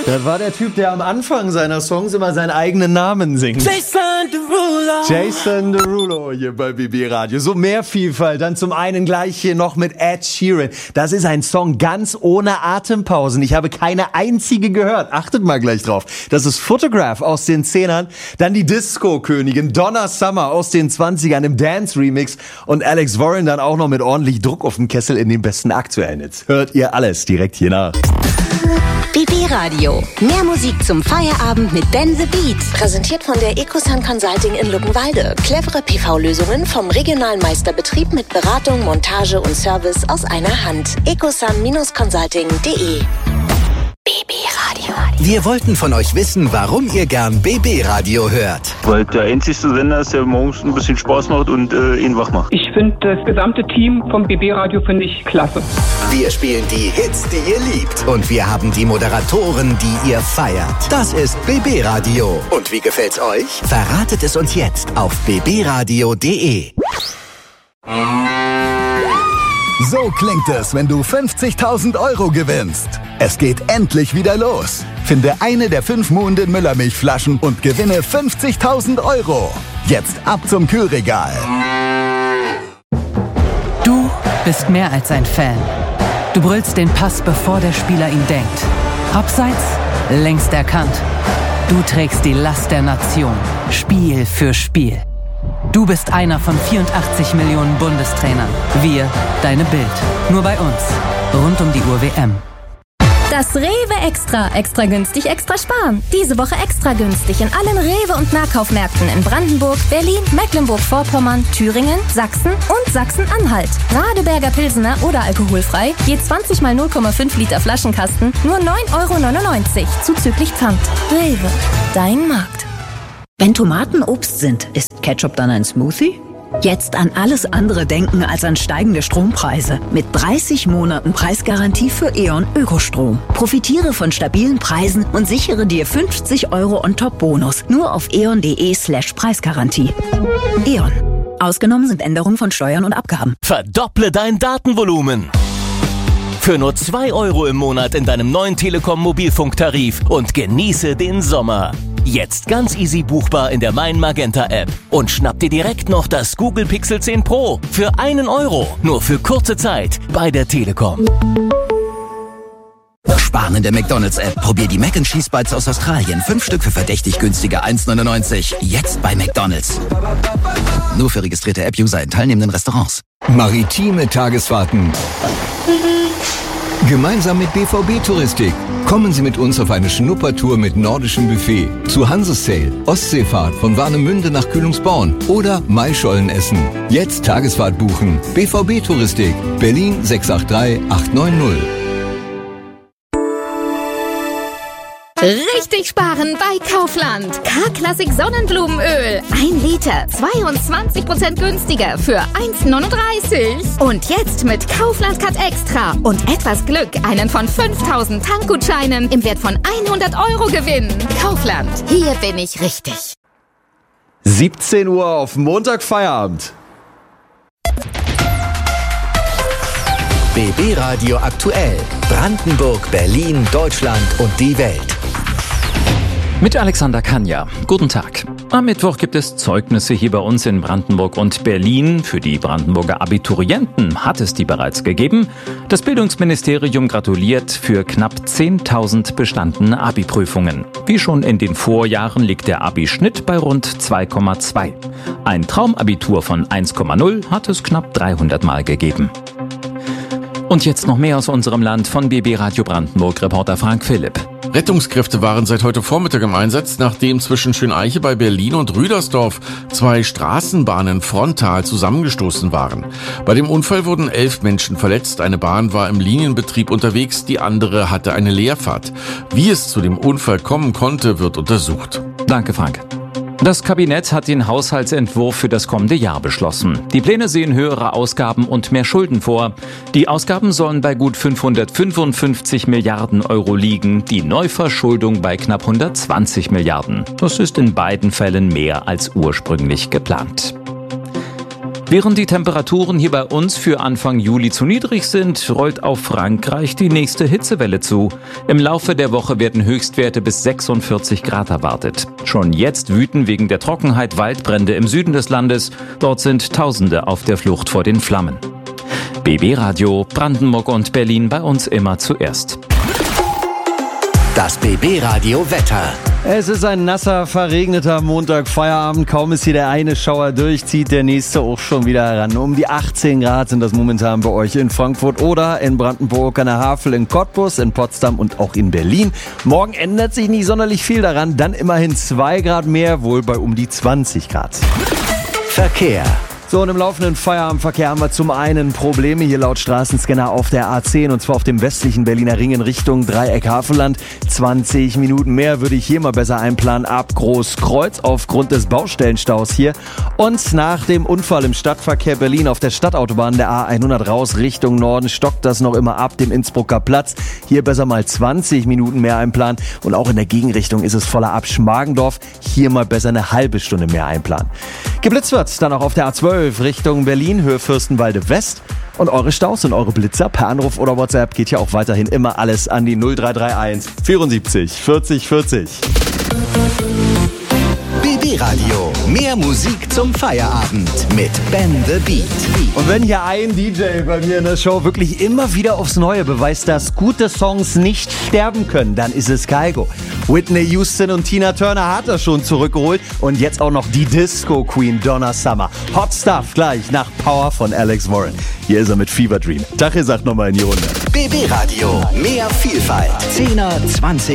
Das war der Typ, der am Anfang seiner Songs immer seinen eigenen Namen singt. Jason Derulo hier bei BB Radio. So mehr Vielfalt. Dann zum einen gleich hier noch mit Ed Sheeran. Das ist ein Song ganz ohne Atempausen. Ich habe keine einzige gehört. Achtet mal gleich drauf. Das ist Photograph aus den 10ern. Dann die Disco-Königin Donna Summer aus den 20ern im Dance-Remix. Und Alex Warren dann auch noch mit ordentlich Druck auf dem Kessel in den besten aktuellen Hits. Hört ihr alles direkt hier nach. BB Radio. Mehr Musik zum Feierabend mit Ben the Beat. Präsentiert von der Ecosun Consulting in Luckenwalde. Clevere PV-Lösungen vom regionalen Meisterbetrieb mit Beratung, Montage und Service aus einer Hand. ecosun-consulting.de. BB Radio. Wir wollten von euch wissen, warum ihr gern BB Radio hört. Weil der einzige Sender ist, der morgens ein bisschen Spaß macht und ihn wach macht. Ich finde das gesamte Team vom BB Radio finde ich klasse. Wir spielen die Hits, die ihr liebt. Und wir haben die Moderatoren, die ihr feiert. Das ist BB Radio. Und wie gefällt's euch? Verratet es uns jetzt auf bbradio.de. So klingt es, wenn du 50.000 € gewinnst. Es geht endlich wieder los. Finde eine der 5 Moon den Müller-Milchflaschen und gewinne 50.000 €. Jetzt ab zum Kühlregal. Du bist mehr als ein Fan. Du brüllst den Pass, bevor der Spieler ihn denkt. Abseits, längst erkannt. Du trägst die Last der Nation, Spiel für Spiel. Du bist einer von 84 Millionen Bundestrainern. Wir, deine Bild. Nur bei uns. Rund um die Uhr WM. Das Rewe Extra. Extra günstig, extra sparen. Diese Woche extra günstig in allen Rewe- und Nahkaufmärkten in Brandenburg, Berlin, Mecklenburg-Vorpommern, Thüringen, Sachsen und Sachsen-Anhalt. Radeberger Pilsener oder alkoholfrei, je 20 mal 0,5 Liter Flaschenkasten, nur 9,99 € zuzüglich Pfand. Rewe, dein Markt. Wenn Tomaten Obst sind, ist Ketchup dann ein Smoothie? Jetzt an alles andere denken als an steigende Strompreise. Mit 30 Monaten Preisgarantie für E.ON Ökostrom. Profitiere von stabilen Preisen und sichere dir 50 € on top Bonus. Nur auf eon.de/Preisgarantie. E.ON. Ausgenommen sind Änderungen von Steuern und Abgaben. Verdopple dein Datenvolumen. Für nur 2 € im Monat in deinem neuen Telekom-Mobilfunktarif und genieße den Sommer. Jetzt ganz easy buchbar in der Mein Magenta App. Und schnapp dir direkt noch das Google Pixel 10 Pro für 1 €. Nur für kurze Zeit bei der Telekom. Sparen in der McDonald's App. Probier die Mac & Cheese Bites aus Australien. 5 Stück für verdächtig günstige 1,99. Jetzt bei McDonald's. Nur für registrierte App-User in teilnehmenden Restaurants. Maritime Tagesfahrten. Gemeinsam mit BVB Touristik. Kommen Sie mit uns auf eine Schnuppertour mit nordischem Buffet zu Hansesail, Ostseefahrt von Warnemünde nach Kühlungsborn oder Maischolen essen. Jetzt Tagesfahrt buchen. BVB Touristik, Berlin 683 890. Richtig sparen bei Kaufland. K-Klassik Sonnenblumenöl. 1 Liter, 22% günstiger für 1,39. Und jetzt mit Kaufland Cut Extra und etwas Glück einen von 5.000 Tankgutscheinen im Wert von 100 € gewinnen. Kaufland, hier bin ich richtig. 17 Uhr auf Montag Feierabend. BB Radio aktuell. Brandenburg, Berlin, Deutschland und die Welt. Mit Alexander Kanja. Guten Tag. Am Mittwoch gibt es Zeugnisse hier bei uns in Brandenburg und Berlin. Für die Brandenburger Abiturienten hat es die bereits gegeben. Das Bildungsministerium gratuliert für knapp 10.000 bestandene Abi-Prüfungen. Wie schon in den Vorjahren liegt der Abi-Schnitt bei rund 2,2. Ein Traumabitur von 1,0 hat es knapp 300 Mal gegeben. Und jetzt noch mehr aus unserem Land von BB Radio Brandenburg, Reporter Frank Philipp. Rettungskräfte waren seit heute Vormittag im Einsatz, nachdem zwischen Schöneiche bei Berlin und Rüdersdorf 2 Straßenbahnen frontal zusammengestoßen waren. Bei dem Unfall wurden 11 Menschen verletzt. Eine Bahn war im Linienbetrieb unterwegs, die andere hatte eine Leerfahrt. Wie es zu dem Unfall kommen konnte, wird untersucht. Danke, Frank. Das Kabinett hat den Haushaltsentwurf für das kommende Jahr beschlossen. Die Pläne sehen höhere Ausgaben und mehr Schulden vor. Die Ausgaben sollen bei gut 555 Milliarden € liegen, die Neuverschuldung bei knapp 120 Milliarden. Das ist in beiden Fällen mehr als ursprünglich geplant. Während die Temperaturen hier bei uns für Anfang Juli zu niedrig sind, rollt auf Frankreich die nächste Hitzewelle zu. Im Laufe der Woche werden Höchstwerte bis 46 Grad erwartet. Schon jetzt wüten wegen der Trockenheit Waldbrände im Süden des Landes. Dort sind Tausende auf der Flucht vor den Flammen. BB Radio, Brandenburg und Berlin bei uns immer zuerst. Das BB Radio Wetter. Es ist ein nasser, verregneter Montag, Feierabend. Kaum ist hier der eine Schauer durch, zieht der nächste auch schon wieder heran. Um die 18 Grad sind das momentan bei euch in Frankfurt oder in Brandenburg an der Havel, in Cottbus, in Potsdam und auch in Berlin. Morgen ändert sich nicht sonderlich viel daran, dann immerhin 2 Grad mehr, wohl bei um die 20 Grad. Verkehr. So, und im laufenden Feierabendverkehr haben wir zum einen Probleme hier laut Straßenscanner auf der A10 und zwar auf dem westlichen Berliner Ring in Richtung Dreieck Havelland. 20 Minuten mehr würde ich hier mal besser einplanen ab Großkreuz aufgrund des Baustellenstaus hier. Und nach dem Unfall im Stadtverkehr Berlin auf der Stadtautobahn der A100 raus Richtung Norden stockt das noch immer ab dem Innsbrucker Platz. Hier besser mal 20 Minuten mehr einplanen und auch in der Gegenrichtung ist es voller ab Schmargendorf. Hier mal besser eine halbe Stunde mehr einplanen. Geblitzt wird dann auch auf der A12 Richtung Berlin, Höhe Fürstenwalde West. Und eure Staus und eure Blitzer per Anruf oder WhatsApp geht ja auch weiterhin immer alles an die 0331 74 40 40. BB Radio. Mehr Musik zum Feierabend mit Ben the Beat. Und wenn hier ein DJ bei mir in der Show wirklich immer wieder aufs Neue beweist, dass gute Songs nicht sterben können, dann ist es Kygo. Whitney Houston und Tina Turner hat er schon zurückgeholt und jetzt auch noch die Disco Queen Donna Summer. Hot Stuff gleich nach Power von Alex Warren. Hier ist er mit Fever Dream. Tache sagt nochmal in die Runde. BB Radio. Mehr Vielfalt. 10er, 20